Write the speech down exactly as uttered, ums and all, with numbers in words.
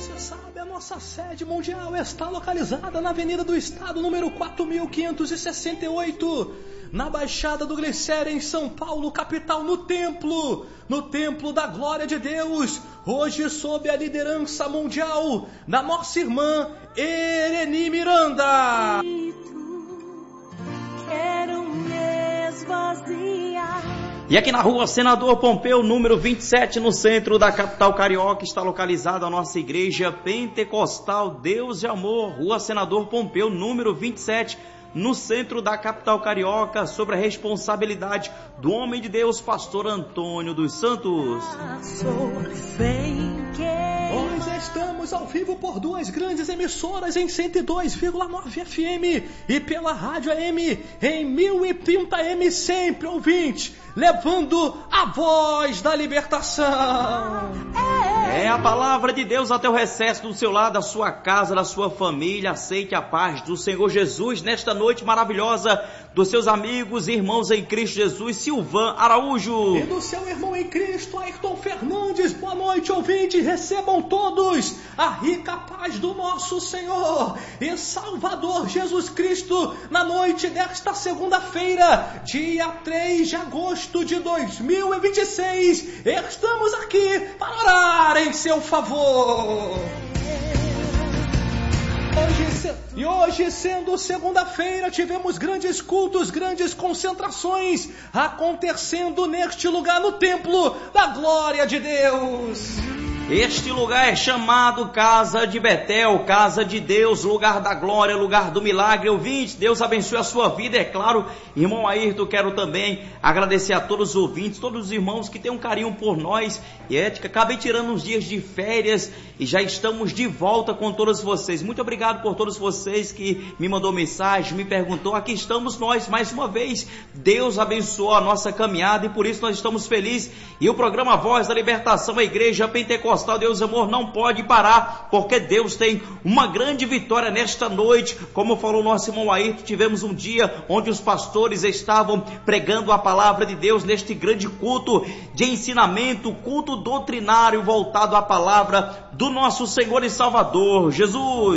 Você sabe, a nossa sede mundial está localizada na Avenida do Estado, número quatro mil quinhentos e sessenta e oito, na Baixada do Glicério, em São Paulo, capital, no templo, no templo da glória de Deus, hoje sob a liderança mundial da nossa irmã Ereni Miranda. Quero me esvaziar. E aqui na rua Senador Pompeu, número vinte e sete, no centro da capital carioca, está localizada a nossa igreja pentecostal Deus de Amor. Rua Senador Pompeu, número vinte e sete, no centro da capital carioca, sobre a responsabilidade do homem de Deus, pastor Antônio dos Santos. Nós estamos ao vivo por duas grandes emissoras em cento e dois vírgula nove F M e pela rádio A M em mil e trinta A M, sempre ouvinte, levando a voz da libertação. É a palavra de Deus até o recesso do seu lar, da sua casa, da sua família. Aceite a paz do Senhor Jesus nesta noite maravilhosa, dos seus amigos e irmãos em Cristo Jesus, Silvan Araújo. E do seu irmão em Cristo, Ayrton Fernandes. Boa noite, ouvintes. Recebam todos a rica paz do nosso Senhor e Salvador Jesus Cristo na noite desta segunda-feira, dia três de agosto de dois mil e vinte e seis. Estamos aqui para orar em seu favor. Hoje, e hoje, sendo segunda-feira, tivemos grandes cultos, grandes concentrações acontecendo neste lugar, no templo da glória de Deus. Este lugar é chamado Casa de Betel, Casa de Deus, lugar da glória, lugar do milagre. Ouvinte, Deus abençoe a sua vida, é claro. Irmão Ayrton, quero também agradecer a todos os ouvintes, todos os irmãos que têm um carinho por nós. E ética, acabei tirando uns dias de férias e já estamos de volta com todos vocês. Muito obrigado por todos vocês que me mandou mensagem, me perguntou. Aqui estamos nós mais uma vez. Deus abençoou a nossa caminhada e por isso nós estamos felizes. E o programa Voz da Libertação, a Igreja Pentecostal Deus Amor, não pode parar, porque Deus tem uma grande vitória nesta noite. Como falou nosso irmão Ayrton, tivemos um dia onde os pastores estavam pregando a palavra de Deus neste grande culto de ensinamento, culto doutrinário voltado à palavra do nosso Senhor e Salvador Jesus.